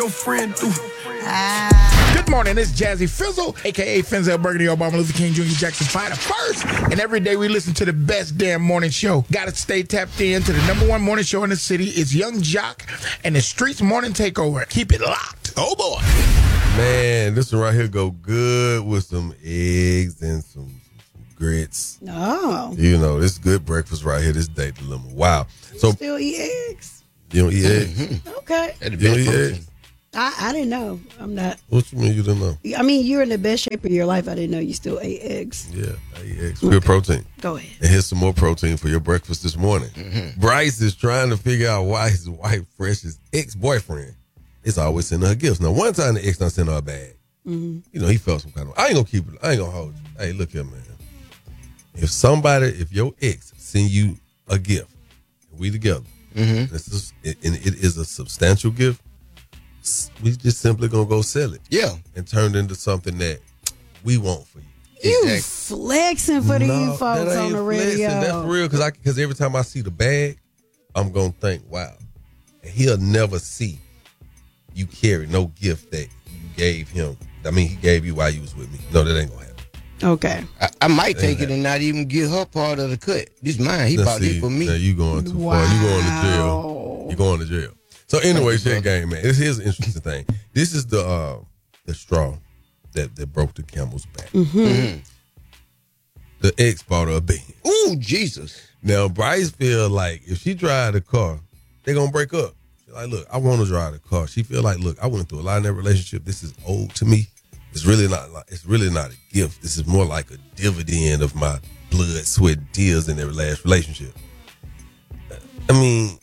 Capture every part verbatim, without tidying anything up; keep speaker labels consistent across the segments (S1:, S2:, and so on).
S1: your friend through.
S2: Ah.
S3: Good morning, it's Jazzy Fizzle, a k a. Fenzel Burgundy, Obama Luther King Junior Jackson Fighter first. And every day we listen to the best damn morning show. Gotta stay tapped in to the number one morning show in the city. It's Young Jock and the Streets Morning Takeover. Keep it locked. Oh, boy.
S4: Man, this one right here go good with some eggs and some, some grits.
S2: No.
S4: You know, this good breakfast right here, this day dilemma. Wow. So
S2: still eat eggs?
S4: You don't eat eggs?
S2: Mm-hmm. Okay.
S4: You don't eat eggs?
S2: I, I didn't know. I'm not.
S4: What you mean you didn't know?
S2: I mean, you're in the best shape of your life. I didn't know you still ate eggs.
S4: Yeah, I eat eggs. Good okay. protein.
S2: Go ahead.
S4: And here's some more protein for your breakfast this morning. Mm-hmm. Bryce is trying to figure out why his wife, Fresh's ex-boyfriend, is always sending her gifts. Now, one time the ex done sent her a bag. Mm-hmm. You know, he felt some kind of, I ain't gonna keep it, I ain't gonna hold you. Hey, look here, man. If somebody, if your ex send you a gift, we together, mm-hmm. this is, and it is a substantial gift, we just simply gonna go sell it.
S5: Yeah.
S4: And turn it into something that we want for you.
S2: You exactly. flexing for the no, you folks on the radio.
S4: Flexing. That's real, because I because every time I see the bag, I'm gonna think, wow. And he'll never see you carry no gift that you gave him. I mean, he gave you while you was with me. No, that ain't gonna happen.
S2: Okay.
S5: I, I might take it and not even give her part of the cut. This mine. He
S4: now
S5: bought
S4: see,
S5: it for me.
S4: Now you going too
S2: wow.
S4: far. You going to jail. You going to jail. So anyway, shit game, man. This is an interesting thing. This is the uh, the straw that, that broke the camel's back.
S2: Mm-hmm. Mm-hmm.
S4: The ex bought her a Benz.
S5: Ooh, Jesus.
S4: Now, Bryce feel like if she drive the car, they going to break up. She's like, look, I want to drive the car. She feel like, look, I went through a lot in that relationship. This is old to me. It's really not like, it's really not a gift. This is more like a dividend of my blood, sweat, and tears in their last relationship. I mean,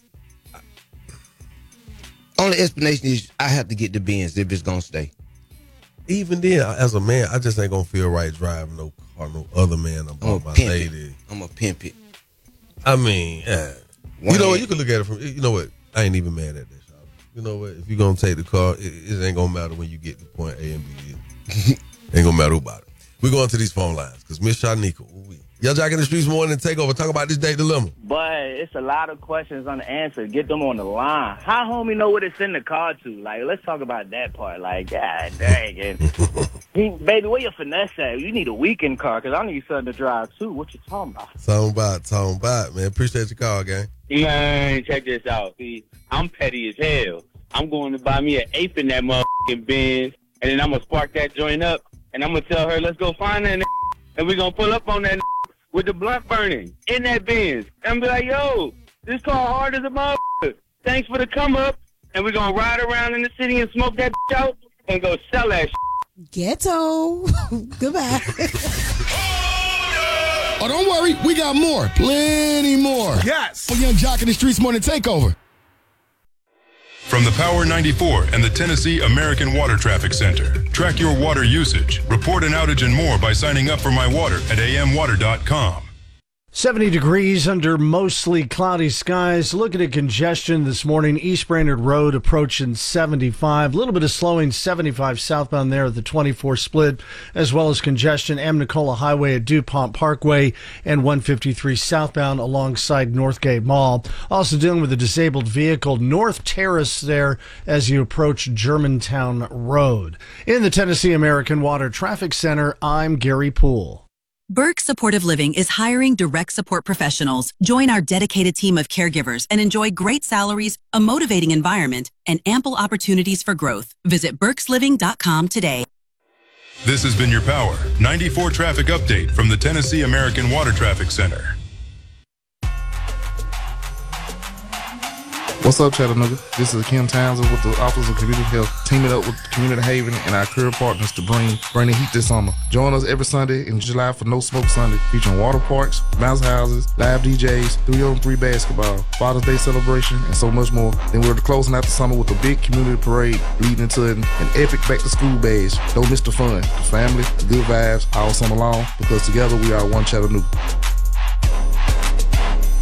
S5: only explanation is I have to get the Benz if it's gonna stay.
S4: Even then, as a man, I just ain't gonna feel right driving no car, no other man about my lady.
S5: It. I'm gonna pimp it.
S4: I mean, yeah. You know what? You can look at it from. You know what? I ain't even mad at that. You know what? If you're gonna take the car, it, it ain't gonna matter when you get to point A and B. Ain't gonna matter who about it. We're going to these phone lines because Miss Shanika, y'all Jack in the Streets morning take over. Talk about this day dilemma.
S6: But it's a lot of questions unanswered. Get them on the line. How homie know what to send the car to? Like, let's talk about that part. Like, god dang it. he, baby, where your finesse at? You need a weekend car because I need something to drive too. What you talking about?
S4: Talking about, talking about, man. Appreciate your call, gang.
S7: Man, check this out. See, I'm petty as hell. I'm going to buy me an eighth in that motherfucking Benz, and then I'm going to spark that joint up, and I'm going to tell her, let's go find that, and we're going to pull up on that with the blunt burning in that Benz. And be like, yo, this car hard as a motherfucker. Thanks for the come up, and we're going to ride around in the city and smoke that out and go sell that shit.
S2: Ghetto. Goodbye.
S8: Oh, don't worry. We got more. Plenty more.
S3: Yes.
S8: For Young Jock in the Streets Morning Takeover.
S9: From the Power ninety-four and the Tennessee American Water Traffic Center. Track your water usage, report an outage and more by signing up for My Water at a m water dot com.
S10: seventy degrees under mostly cloudy skies. Looking at congestion this morning. East Brainerd Road approaching seventy-five. A little bit of slowing, seventy-five southbound there at the twenty-four split, as well as congestion Amnicola Highway at DuPont Parkway and one fifty-three southbound alongside Northgate Mall. Also dealing with a disabled vehicle, North Terrace there as you approach Germantown Road. In the Tennessee American Water Traffic Center, I'm Gary Poole.
S11: Burke Supportive Living is hiring direct support professionals. Join our dedicated team of caregivers and enjoy great salaries, a motivating environment, and ample opportunities for growth. Visit burks living dot com today.
S9: This has been your Power ninety-four traffic update from the Tennessee American Water Traffic Center.
S12: What's up, Chattanooga? This is Kim Townsend with the Office of Community Health, teaming up with Community Haven and our career partners to bring bring the heat this summer. Join us every Sunday in July for No Smoke Sunday, featuring water parks, bounce houses, live D Js, three on three basketball, Father's Day celebration, and so much more. Then we're closing out the summer with a big community parade leading into an, an epic back-to-school bash. Don't miss the fun, the family, the good vibes all summer long, because together we are one Chattanooga.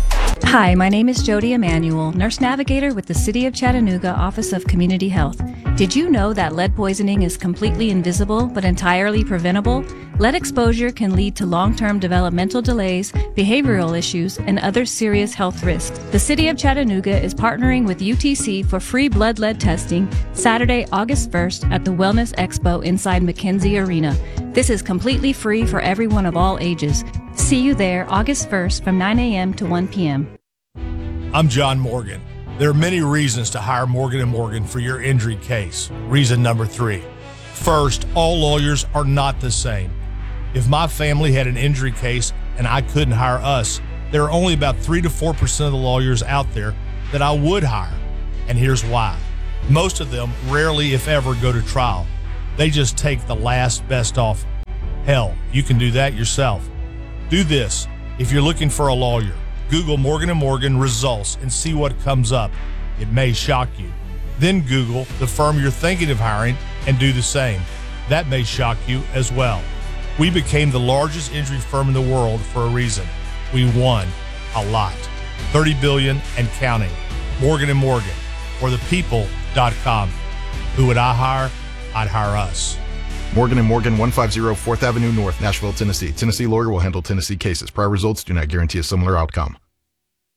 S1: Hi, my name is Jody Emanuel, nurse navigator with the City of Chattanooga Office of Community Health. Did you know that lead poisoning is completely invisible but entirely preventable? Lead exposure can lead to long-term developmental delays, behavioral issues, and other serious health risks. The City of Chattanooga is partnering with U T C for free blood lead testing Saturday, August first at the Wellness Expo inside McKenzie Arena. This is completely free for everyone of all ages. See you there August first from nine a.m. to one p.m.
S13: I'm John Morgan. There are many reasons to hire Morgan and Morgan for your injury case. Reason number three. First, all lawyers are not the same. If my family had an injury case and I couldn't hire us, there are only about three to four percent of the lawyers out there that I would hire. And here's why. Most of them rarely, if ever, go to trial. They just take the last best offer. Hell, you can do that yourself. Do this. If you're looking for a lawyer, Google Morgan and Morgan results and see what comes up. It may shock you. Then Google the firm you're thinking of hiring and do the same. That may shock you as well. We became the largest injury firm in the world for a reason. We won a lot. thirty billion dollars and counting. Morgan and Morgan, or the people dot com. Who would I hire? I'd hire us.
S14: Morgan and Morgan, one fifty fourth Avenue North, Nashville, Tennessee. Tennessee lawyer will handle Tennessee cases. Prior results do not guarantee a similar outcome.